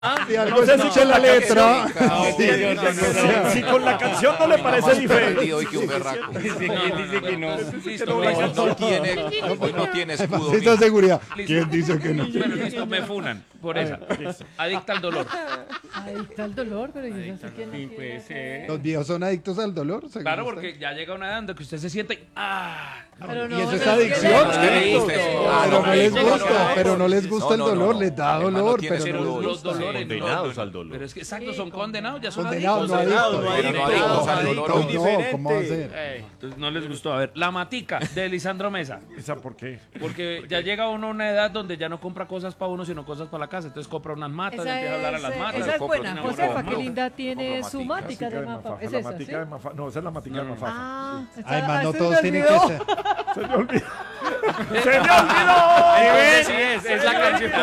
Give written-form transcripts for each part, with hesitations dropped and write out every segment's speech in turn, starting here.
Si algo escuché la letra. Si con la canción no le parece diferente. Hoy que un berraco. Dice que no. Listo, hoy no tiene escudo. Necesito seguridad. ¿Quién dice que no? Bueno, listo, me funan por esa. Adicta al dolor. Adicto al dolor, pero yo no sé quién Sí, es. puede ser. Los viejos son adictos al dolor. según Claro, usted. porque ya llega una edad en que usted se siente y Pero no, Y eso es no adicción. Pero no les gusta, pero no les No, gusta el no, dolor, no. les da Hermano, dolor, tiene pero escudo. no los dolores. Condenados al dolor. Pero es que exacto, son condenados, ya son condenados, no adictos. adictos. Pero no adictos al dolor. No, ¿cómo va a ser? Entonces no les gustó. A ver, la matica de Lisandro Mesa. ¿Esa por qué? Porque ya llega uno a una edad donde ya no compra cosas para uno, sino cosas para la casa. Entonces compra unas matas, Esa empieza a hablar a las matas. esa es compro, buena. no, Josefa, no, qué no. linda tiene Compro su matica. mática de Mafa. ¿Es La esa, sí? matica de Mafa. No, esa es la matica de Mafa. Ah, Ay, man, no se todos me tienen que olvidó. ser. Se me olvidó. ¡Se me olvidó! Entonces sí es la canción.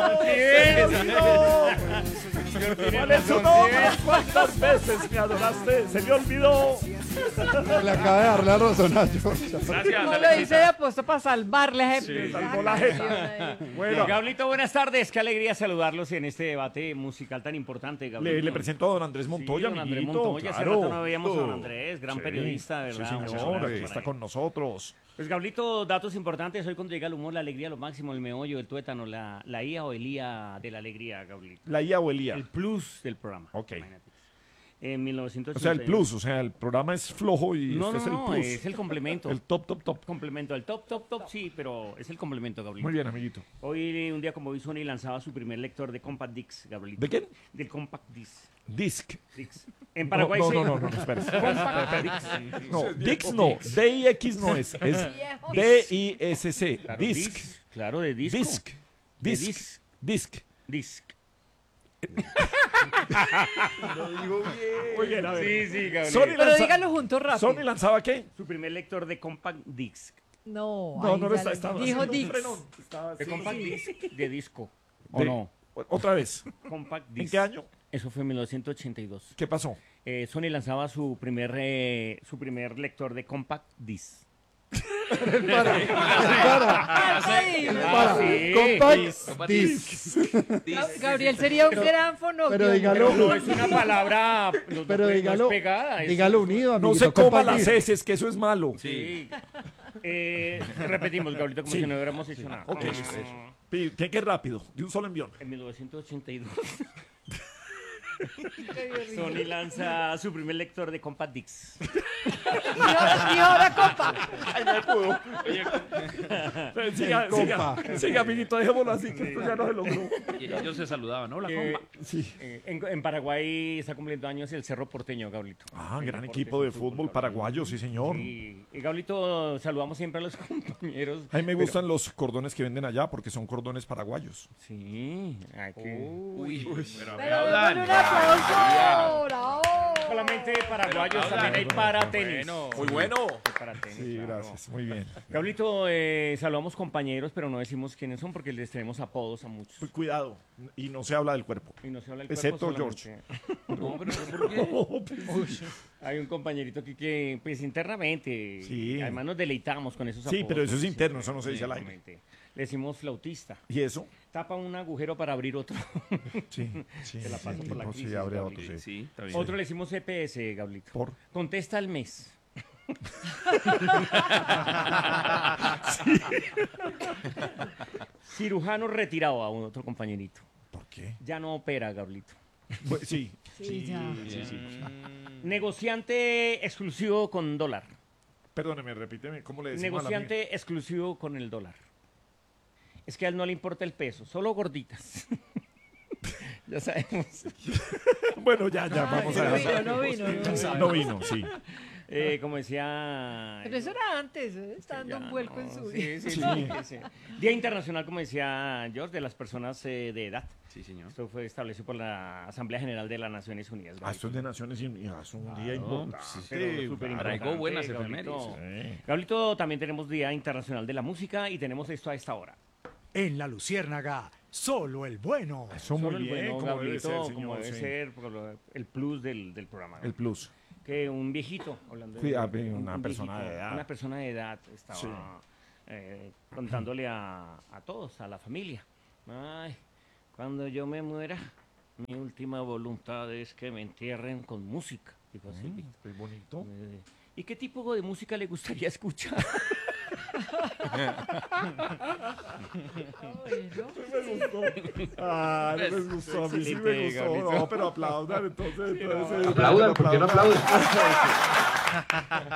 ¿Cuál es su nombre? ¿Cuántas veces me adoraste? Se me olvidó. Le acaba de dar la razón a George. Gracias, No lo hice de apuesto para salvarle a ese. salvó la jeta. Bueno, Gablito, buenas tardes. Qué alegría saludarlos en este debate musical tan importante, Gablito. le presento a don Andrés Montoya, Sí, don Andrés amiguito, Montoya. Hace claro. rato no veíamos a don Andrés, gran Sí, periodista, sí, ¿verdad? Un señor, abrazo está por con nosotros. Pues, Gablito, datos importantes. Hoy cuando llega el humor, la alegría, lo máximo, el meollo, el tuétano, la IA o el IA de la alegría, Gablito. La IA o el IA. El plus del programa. Ok. Imagínate. En 1980. O sea, el plus, o sea, el programa es flojo y No, este no, es el no, plus. es el complemento. El top, top, top. complemento. El top, top, top, sí, pero es el complemento, Gablito. Muy bien, amiguito. Hoy, un día como hoy, Sony lanzaba su primer lector de Compact Disc, Gablito. ¿De quién? Del Compact Disc. Disc. Dix. En Paraguay no, se... no, no, no, no, espera. Compact Dix. No, Dix no. D-I-X no es. Es D-I-S-C. Claro, Disc. Claro, de disco. Disc. De Disc. Disc. Disc. Muy bien, a ver. Sí, sí, Gabriel. Sony Pero lanza- dígalo juntos rápido. ¿Sony lanzaba qué? Su primer lector de Compact Disc. No, No, ahí no lo ya está. le- Estaba dijo haciendo un Dix. frenón. Estaba De así. Compact Disc de disco. ¿O De- no? Otra vez. Compact ¿En Disc. qué año? Eso fue en 1982. ¿Qué pasó? Sony lanzaba su primer lector de Compact Disc. Ah, sí. Para, sí. compact disc. Gabriel sería un gran fonógrafo. Pero dígalo, No es una palabra pero no es dígalo, pegada. es- dígalo unido, No amiguito. se coma compact las disc. heces, que eso es malo. Sí. Repetimos, Gabrielito, como Sí. si no hubiéramos hecho nada. Ok. Tiene que ir rápido, de un solo envión. En 1982, Sony lanza su primer lector de Compact Disc. Y ahora, compa. Siga, Compa. siga, amiguito, dejémoslo así, que esto ya no se logró. Y ellos se saludaban, ¿no? La Eh, compa. Sí. en Paraguay está cumpliendo años el Cerro Porteño, Gablito. Ah, El gran deporte equipo de es el fútbol paraguayo, sí, señor. Y Gablito, saludamos siempre a los compañeros. A mí me gustan los cordones que venden allá porque son cordones paraguayos. Sí, hay que... Uy, pero a ver, Pero hablan. démosle un aplauso. Bravo. Solamente paraguayos, Pero también hay hablan. para tenis. Bueno. Muy bueno. Para tenis, Sí, claro. gracias, muy bien. Gablito, saludamos compañeros, pero no decimos quiénes son porque les tenemos apodos a muchos. Pues cuidado, y no se habla del cuerpo. Y no se habla el Excepto cuerpo George. No, pero ¿por qué? Hay un compañerito aquí que, pues internamente, Sí. además nos deleitamos con esos Sí, apodos. pero eso es interno, eso no se dice al aire. Exactamente. Le decimos flautista. ¿Y eso? Tapa un agujero para abrir otro. Sí, sí. Se la pasa por la no, crisis, sí, abre otro, Gabriel. sí. Sí, está bien. Otro le decimos EPS, Gablito. ¿Por? Contesta al mes. Cirujano retirado a un otro compañerito. ¿Por qué? Ya no opera, Gablito. Sí. Sí, ya. Negociante exclusivo con dólar. Perdóneme, repíteme, ¿cómo le decimos a la Negociante exclusivo con el dólar. Es que a él no le importa el peso, solo gorditas. Ya sabemos. mía? Bueno, ya, vamos a No dejar. vino, no vino. No vino, sí. Como decía... Pero eso era antes, está dando un vuelco en su vida. Sí. Día Internacional, como decía George, de las personas de edad. Sí, señor. Esto fue establecido por la Asamblea General de las Naciones Unidas. Ah, esto es de Naciones Unidas, es un día importante. Pero súper importante, Traigo buenas Gablito. efemérides. Sí. Gablito, también tenemos Día Internacional de la Música y tenemos esto a esta hora. En la Luciérnaga, solo el bueno. Eso muy Solo el bien, bueno, como debe Gablito, ser, como señor. debe Sí. ser, el plus del programa. El plus. Que un viejito, hablando Sí, un una persona de edad. Una persona de edad estaba Sí. contándole a todos, a la familia. Ay, cuando yo me muera, Mi última voluntad es que me entierren con música. Dijo así, Víctor. Qué bonito. ¿Y qué tipo de música le gustaría escuchar? Bueno. Me gustó. Ah, no me gustó. A mí sí me pega, gustó. No, pero aplaudan entonces. Aplaudan, ¿por qué no aplauden?